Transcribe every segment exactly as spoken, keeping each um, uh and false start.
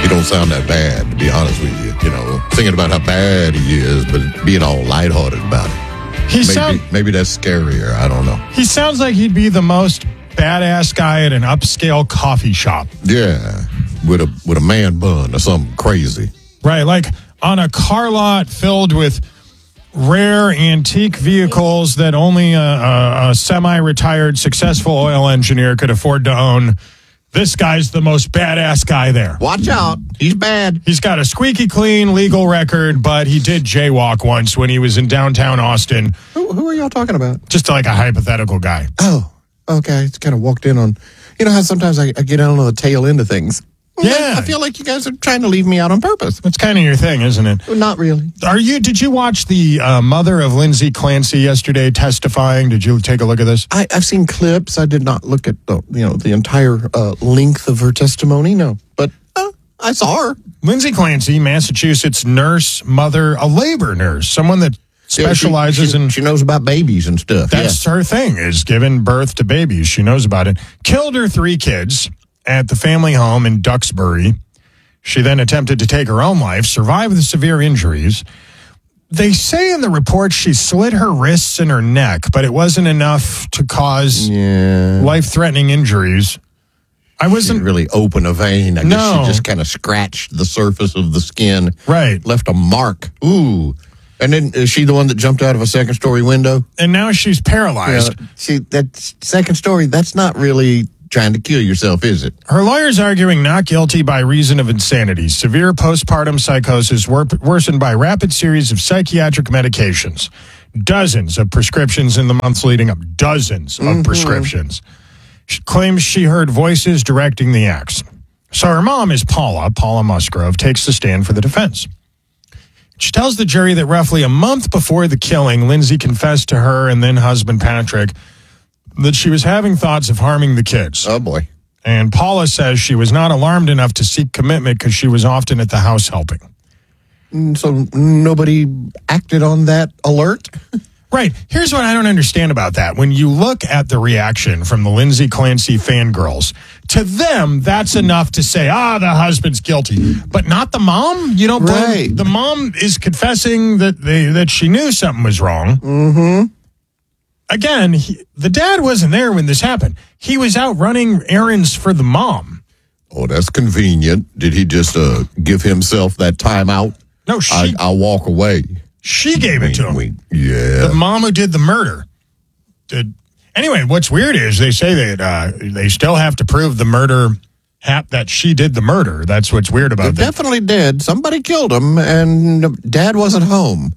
he don't sound that bad, to be honest with you. You know, thinking about how bad he is, but being all lighthearted about it. He maybe, sound, maybe that's scarier. I don't know. He sounds like he'd be the most badass guy at an upscale coffee shop. Yeah, with a with a man bun or something crazy. Right, like on a car lot filled with rare antique vehicles that only a, a, a semi-retired successful oil engineer could afford to own. This guy's the most badass guy there. Watch out. He's bad. He's got a squeaky clean legal record, but he did jaywalk once when he was in downtown Austin. Who, who are y'all talking about? Just like a hypothetical guy. Oh, okay. It's kind of walked in on, you know how sometimes I, I get on the tail end of things. Yeah. I feel like you guys are trying to leave me out on purpose. That's kind of your thing, isn't it? Well, not really. Are you? Did you watch the uh, mother of Lindsay Clancy yesterday testifying? Did you take a look at this? I, I've seen clips. I did not look at the, you know, the entire uh, length of her testimony, no. But uh, I saw her. Lindsay Clancy, Massachusetts nurse, mother, a labor nurse, someone that specializes yeah, she, she, in... She knows about babies and stuff. That's yeah. her thing, is giving birth to babies. She knows about it. Killed her three kids at the family home in Duxbury. She then attempted to take her own life, survived with severe injuries. They say in the report she slit her wrists and her neck, but it wasn't enough to cause yeah. life-threatening injuries. I wasn't she didn't really open a vein. I no. guess she just kind of scratched the surface of the skin. Right. Left a mark. Ooh. And then is she the one that jumped out of a second-story window? And now she's paralyzed. Yeah, see, that second story, that's not really trying to kill yourself, is it? Her lawyer's arguing not guilty by reason of insanity. Severe postpartum psychosis wor- worsened by rapid series of psychiatric medications. Dozens of prescriptions in the months leading up. Dozens mm-hmm. of prescriptions. She claims she heard voices directing the acts. So her mom is Paula, Paula Musgrove, takes the stand for the defense. She tells the jury that roughly a month before the killing, Lindsay confessed to her and then husband Patrick that she was having thoughts of harming the kids. Oh, boy. And Paula says she was not alarmed enough to seek commitment because she was often at the house helping. So nobody acted on that alert? Right. Here's what I don't understand about that. When you look at the reaction from the Lindsay Clancy fangirls, to them, that's enough to say, ah, the husband's guilty. But not the mom? You don't blame... Right. The mom is confessing that they, that she knew something was wrong. Mm-hmm. Again, he, the dad wasn't there when this happened. He was out running errands for the mom. Oh, that's convenient. Did he just uh, give himself that time out? No, she... I, I'll walk away. She gave it to him. We, yeah. The mom who did the murder. Did, anyway, what's weird is they say that uh, they still have to prove the murder, hap- that she did the murder. That's what's weird about They that. definitely did. Somebody killed him, and Dad wasn't home.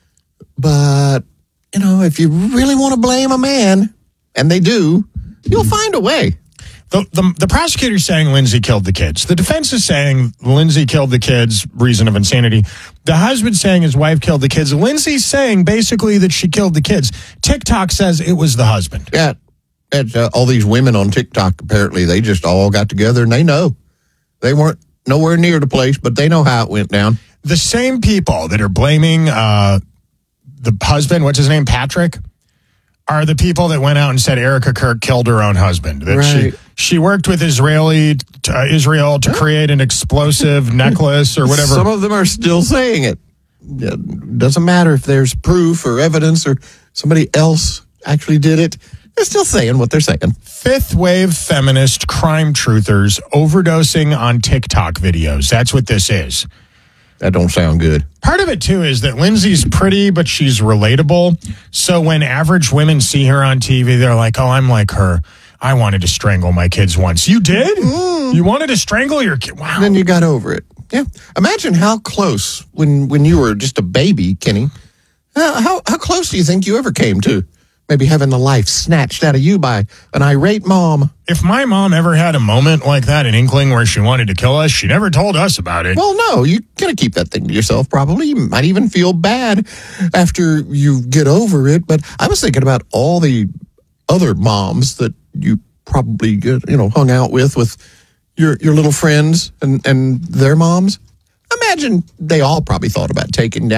But, you know, if you really want to blame a man, and they do, you'll find a way. The, the, the prosecutor's saying Lindsay killed the kids. The defense is saying Lindsay killed the kids, reason of insanity. The husband's saying his wife killed the kids. Lindsay's saying basically that she killed the kids. TikTok says it was the husband. Yeah. And, uh, all these women on TikTok, apparently, they just all got together, and they know. They weren't nowhere near the place, but they know how it went down. The same people that are blaming uh, the husband, what's his name, Patrick, are the people that went out and said Erica Kirk killed her own husband. That right. she she worked with Israeli uh, Israel to create an explosive necklace or whatever. Some of them are still saying it. It doesn't matter if there's proof or evidence or somebody else actually did it. They're still saying what they're saying. Fifth wave feminist crime truthers overdosing on TikTok videos. That's what this is. That don't sound good. Part of it, too, is that Lindsay's pretty, but she's relatable. So when average women see her on T V, they're like, oh, I'm like her. I wanted to strangle my kids once. You did? Mm. You wanted to strangle your kid? Wow. And then you got over it. Yeah. Imagine how close, when, when you were just a baby, Kenny, how, how, how close do you think you ever came to maybe having the life snatched out of you by an irate mom? If my mom ever had a moment like that, an inkling where she wanted to kill us, she never told us about it. Well, no, you gotta keep that thing to yourself, probably. You might even feel bad after you get over it. But I was thinking about all the other moms that you probably, you know, hung out with, with your, your little friends and, and their moms. Imagine they all probably thought about taking it out.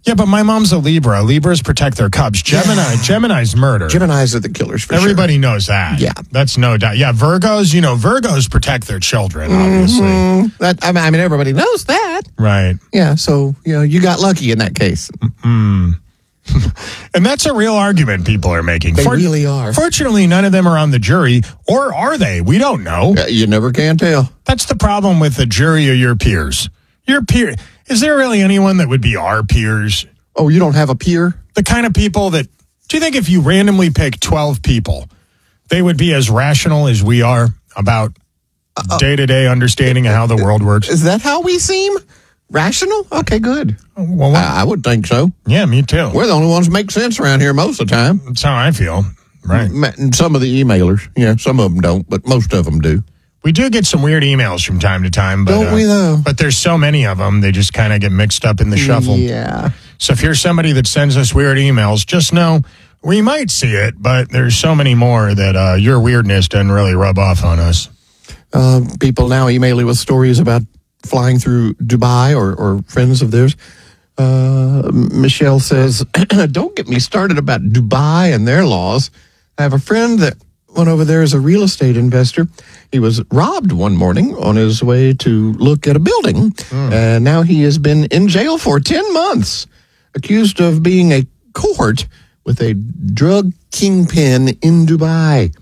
Yeah, but my mom's a Libra. Libras protect their cubs. Gemini, yeah. Gemini's murder. Geminis are the killers for Everybody sure. knows that. Yeah. That's no doubt. Yeah, Virgos, you know, Virgos protect their children, obviously. Mm-hmm. That, I mean, everybody knows that. Right. Yeah, so, you know, you got lucky in that case. Mm. And that's a real argument people are making. They For- really are. Fortunately, none of them are on the jury, or are they? We don't know. Uh, you never can tell. That's the problem with the jury or your peers. Your peer. Is there really anyone that would be our peers? Oh, you don't have a peer? The kind of people that, do you think if you randomly pick twelve people, they would be as rational as we are about uh, day-to-day understanding of how the world works? Is that how we seem? Rational? Okay, good. Well, I, I would think so. Yeah, me too. We're the only ones who make sense around here most of the time. That's how I feel. Right. And some of the emailers, yeah, some of them don't, but most of them do. We do get some weird emails from time to time. But, don't we, though? Uh, but there's so many of them, they just kind of get mixed up in the shuffle. Yeah. So if you're somebody that sends us weird emails, just know we might see it, but there's so many more that uh, your weirdness doesn't really rub off on us. Uh, people now email you with stories about flying through Dubai or, or friends of theirs. Uh, Michelle says, don't get me started about Dubai and their laws. I have a friend that went over there as a real estate investor. He was robbed one morning on his way to look at a building. Mm. And now he has been in jail for ten months, accused of being a cohort with a drug kingpin in Dubai.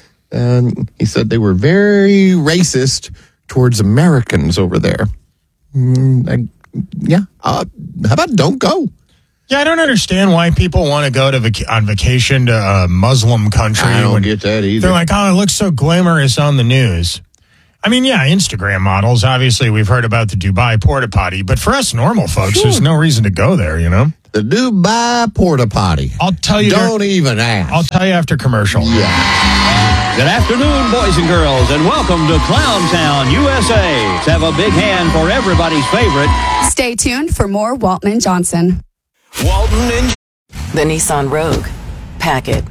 And he said they were very racist towards Americans over there. Mm, I, yeah. Uh, how about don't go? Yeah, I don't understand why people want to go to vac- on vacation to a Muslim country. I don't get that either. They're like, oh, it looks so glamorous on the news. I mean, yeah, Instagram models. Obviously, we've heard about the Dubai porta potty, but for us normal folks, sure. There's no reason to go there, you know? The Dubai porta potty. I'll tell you. Don't even ask. I'll tell you after commercial. Yeah. Good afternoon, boys and girls, and welcome to Clown Town, U S A. Let's have a big hand for everybody's favorite. Stay tuned for more Walton and Johnson. Walton and the Nissan Rogue. Pack it.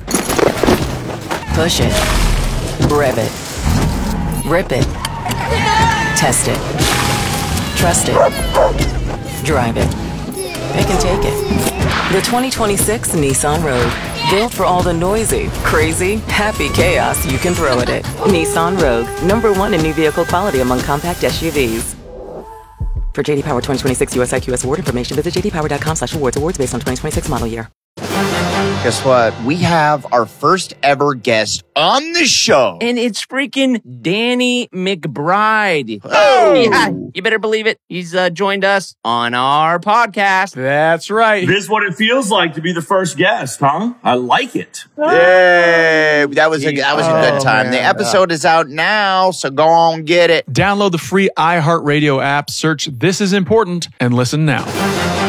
Push it. Rev it. Rip it. Test it. Trust it. Drive it. Pick and take it. The twenty twenty-six Nissan Rogue. Built for all the noisy, crazy, happy chaos you can throw at it. Nissan Rogue. Number one in new vehicle quality among compact S U Vs. For J D Power twenty twenty-six U S I Q S award information, visit j d power dot com slash awards. Awards based on twenty twenty-six model year. Guess what? We have our first ever guest on the show. And it's freaking Danny McBride. Oh! Yeah, you better believe it. He's uh, joined us on our podcast. That's right. This is what it feels like to be the first guest, huh? I like it. Yay! That was a, that was a good time. Oh, the episode is out now, so go on, get it. Download the free iHeartRadio app, search This Is Important, and listen now.